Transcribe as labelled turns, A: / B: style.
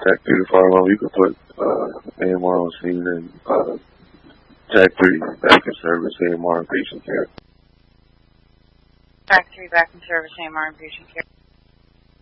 A: Jack 3 to fire alarm. You can put AMR on scene and Jack 3 back in service, AMR and patient care.
B: Jack 3 back in service, AMR and patient care.